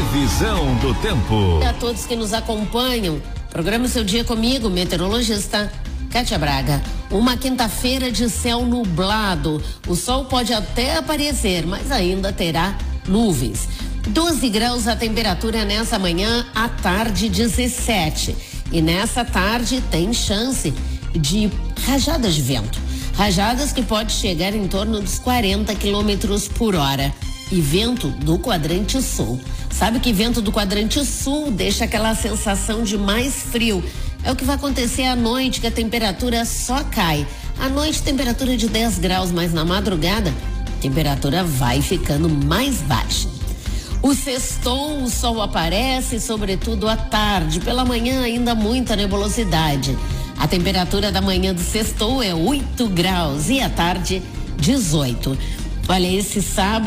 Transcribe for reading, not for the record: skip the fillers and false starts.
Previsão do tempo. A todos que nos acompanham, programa o seu dia comigo, meteorologista Kátia Braga. Uma quinta-feira de céu nublado. O sol pode até aparecer, mas ainda terá nuvens. 12 graus a temperatura nessa manhã, à tarde 17. E nessa tarde tem chance de rajadas de vento. Rajadas que pode chegar em torno dos 40 quilômetros por hora. E vento do quadrante sul. Sabe que vento do quadrante sul deixa aquela sensação de mais frio. É o que vai acontecer à noite, que a temperatura só cai. À noite, temperatura de 10 graus, mas na madrugada, a temperatura vai ficando mais baixa. O sextou, o sol aparece, sobretudo à tarde. Pela manhã, ainda muita nebulosidade. A temperatura da manhã do sextou é 8 graus e à tarde, 18. Olha, esse sábado